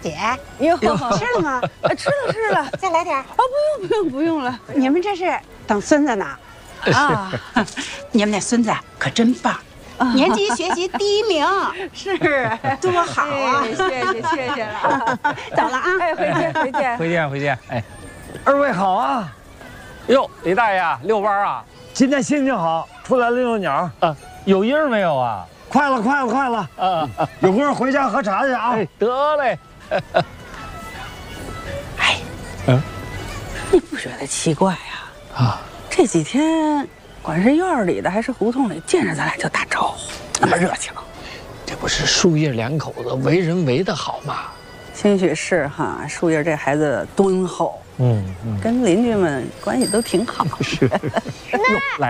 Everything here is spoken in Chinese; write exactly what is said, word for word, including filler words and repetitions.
姐， 哟， 吃了吗？ 吃了吃了， 再来点。 啊，不用不用不用了。 你们这是等孙子呢？啊，你们那孙子可真棒，年级学习第一名， 是， 多好啊！ 谢谢谢谢了， 走了啊！ 哎，回见回见回见回见。哎， 二位好啊！ 哟，李大爷遛弯啊？ 今天心情好，出来溜溜鸟。 啊，有音儿没有啊？ 快了快了快了！ 啊， 有空回家喝茶去啊！ 哎，得嘞。 哎， 嗯， 你不觉得奇怪呀？ 啊， 这几天，管是院里的还是胡同里，见着咱俩就打招呼，那么热情。 这不是树叶两口子为人为的好吗？ 兴许是哈，树叶这孩子敦厚， 嗯嗯， 跟邻居们关系都挺好。 是。哟，来。